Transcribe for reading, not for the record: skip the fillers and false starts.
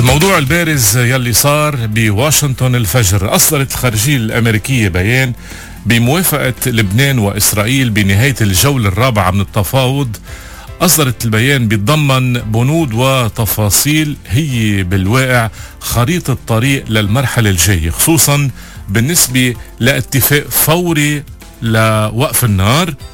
الموضوع البارز يلي صار بواشنطن الفجر. أصدرت الخارجية الأمريكية بيان بموافقة لبنان وإسرائيل بنهاية الجولة الرابعة من التفاوض. أصدرت البيان بيتضمن بنود وتفاصيل هي بالواقع خريطة طريق للمرحلة الجاية، خصوصا بالنسبة لاتفاق فوري لوقف النار